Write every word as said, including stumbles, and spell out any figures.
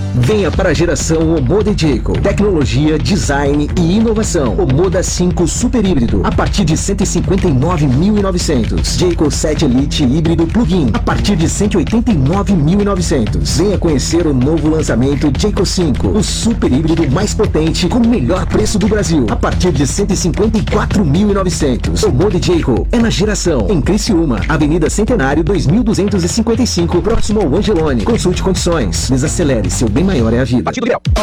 Venha para a geração Omoda Jayco. Tecnologia, design e inovação. Omoda cinco Super Híbrido a partir de cento e cinquenta e nove mil e novecentos. Jayco sete Elite Híbrido Plug-in a partir de cento e oitenta e nove mil e novecentos. Venha conhecer o novo lançamento Jayco cinco, o super híbrido mais potente com o melhor preço do Brasil, a partir de cento e cinquenta e quatro mil e novecentos. Omoda Jayco é na geração, em Criciúma, Avenida Centenário dois mil duzentos e cinquenta e cinco, próximo ao Angelone. Consulte condições. Desacelere, seu bem maior é a vida.